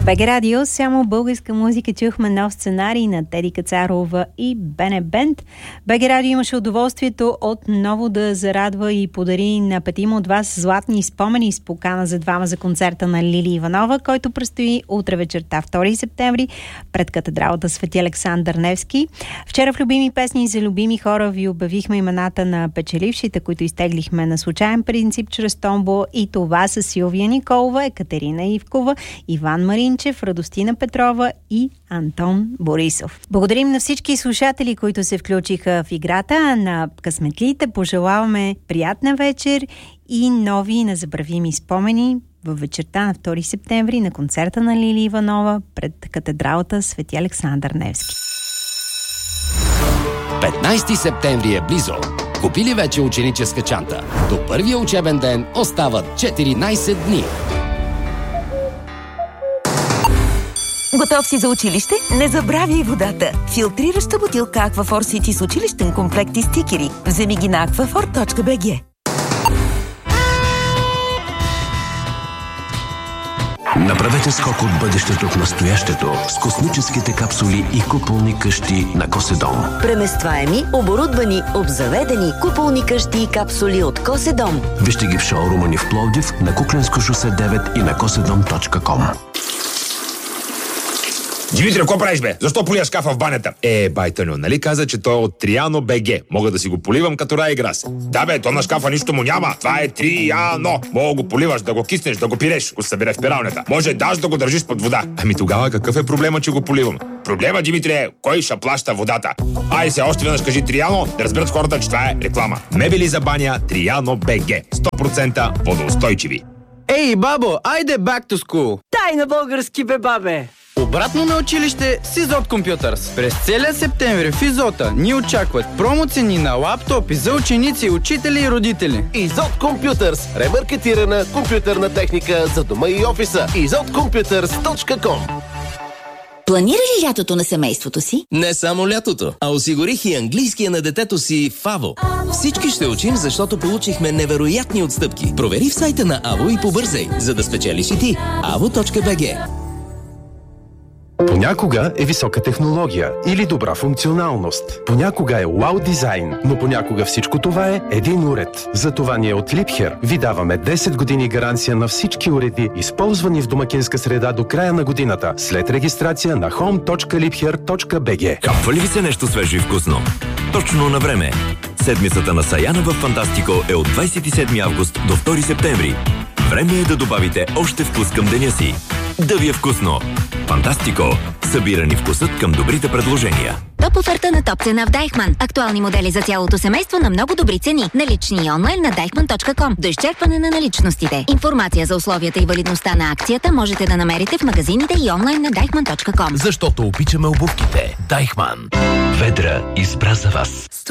БГ Радио, само българска музика. Чухме нов сценарий на Теди Кацарова и Бене Бенд. БГ Радио имаше удоволствието отново да зарадва и подари на петима от вас златни спомени с покана за двама за концерта на Лили Иванова, който предстои утре вечерта, 2 септември, пред катедралата Свети Александър Невски. Вчера в Любими песни за любими хора ви обявихме имената на печелившите, които изтеглихме на случайен принцип чрез томбо, и това са Силвия Николова, Екатерина Ивкова, Иван Маринчев, Радостина Петрова и Антон Борисов. Благодарим на всички слушатели, които се включиха в играта. На късметлиите пожелаваме приятна вечер и нови и незабравими спомени във вечерта на 2 септември на концерта на Лили Иванова пред катедралата Свети Александър Невски. 15 септември е близо. Купили вече ученическа чанта? До първия учебен ден остават 14 дни. Готов си за училище? Не забравяй водата! Филтрираща бутилка Аквафор Сити с училищен комплект и стикери. Вземи ги на aquafor.bg. Направете скок от бъдещето в настоящето с космическите капсули и куполни къщи на Коседом. Преместваеми, оборудвани, обзаведени куполни къщи и капсули от Коседом. Вижте ги в шоурума ни в Пловдив, на Кукленско шосе 9 и на kosedom.com. Димитре, какво правиш, бе? Защо полия шкафа в банята? Байтъню, нали каза, че той е от Триано БГ? Мога да си го поливам като Райграс. Да, бе, то на шкафа нищо му няма. Това е Триано. Мога го поливаш, да го киснеш, да го пиреш, го събере в пиралнята. Може даже да го държиш под вода. Ами тогава какъв е проблема, че го поливам? Проблема, Димитре, е кой ще плаща водата. Айде се, още веднъж кажи Триано, да разберат хората, че това е реклама. Мебели за баня Триано БГ. 100% водоустойчиви. Ей, бабо, айде back to school! Дай на български, бе, бабе! Обратно на училище с Изот Computers. През целия септември в Изота ни очакват промоцени на лаптопи за ученици, учители и родители. Изот Computers. Ремаркетирана компютърна техника за дома и офиса. izotcomputers.com. Планира ли лятото на семейството си? Не само лятото, а осигурих и английския на детето си в АВО. Всички ще учим, защото получихме невероятни отстъпки. Провери в сайта на АВО и побързай, за да спечелиш и ти. avo.bg. Понякога е висока технология или добра функционалност. Понякога е вау дизайн, но понякога всичко това е един уред. Затова ние от Liebherr ви даваме 10 години гаранция на всички уреди, използвани в домакинска среда до края на годината, след регистрация на home.liebherr.bg. Капва ли ви се нещо свежо и вкусно? Точно на време. Седмицата на Саяна в Фантастико е от 27 август до 2 септември. Време е да добавите още вкус към деня си. Да ви е вкусно! Фантастико! Събирани вкусът към добрите предложения. Топ оферта на топ цена в Дайхман. Актуални модели за цялото семейство на много добри цени. Налични и онлайн на deichmann.com. До изчерпване на наличностите. Информация за условията и валидността на акцията можете да намерите в магазините и онлайн на deichmann.com. Защото обичаме обувките. Дайхман. Ведра избра за вас.